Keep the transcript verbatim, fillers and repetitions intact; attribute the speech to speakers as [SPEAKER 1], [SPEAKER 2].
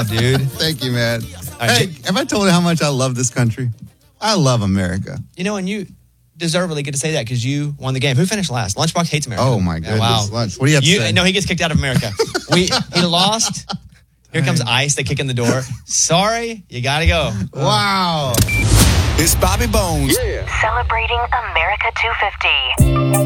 [SPEAKER 1] dude.
[SPEAKER 2] Thank you, man.
[SPEAKER 1] right,
[SPEAKER 2] Hey,
[SPEAKER 1] J-
[SPEAKER 2] have I told you how much I love this country? I love America.
[SPEAKER 1] You know, and you deservedly get to say that because you won the game. Who finished last? Lunchbox hates America.
[SPEAKER 2] Oh, my goodness.
[SPEAKER 1] Wow.
[SPEAKER 2] Lunch. What do you have to
[SPEAKER 1] You,
[SPEAKER 2] say?
[SPEAKER 1] no, he gets kicked out of America. we He lost. Here comes ICE. They kick in the door. Sorry, you got to go.
[SPEAKER 2] Wow.
[SPEAKER 3] It's Bobby Bones.
[SPEAKER 4] Celebrating America two fifty.